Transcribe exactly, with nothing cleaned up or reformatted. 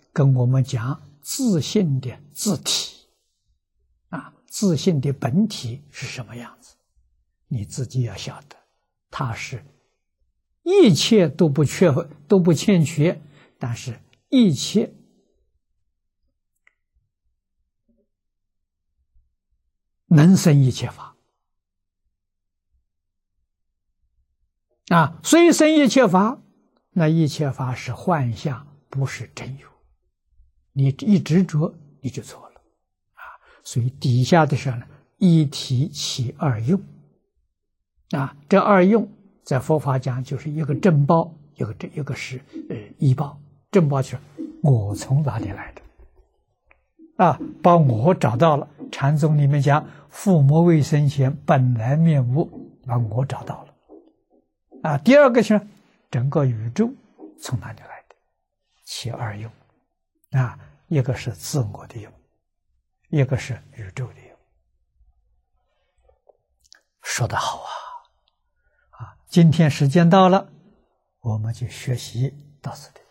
跟我们讲自信的自体啊，自信的本体是什么样子？你自己要晓得，它是一切都不缺乏，都不欠缺，但是一切能生一切法啊，虽生一切法，那一切法是幻象，不是真有。你一执着，你就错了啊！所以底下的是呢，一体起二用啊，这二用在佛法讲就是一个正报，一个一个是呃依报。正报就是我从哪里来的啊，把我找到了。禅宗里面讲父母未生前本来面目，把我找到了啊。第二个是整个宇宙从哪里来的，起二用啊，一个是自我的用，一个是宇宙的用。说得好啊！啊，今天时间到了，我们就学习到此地。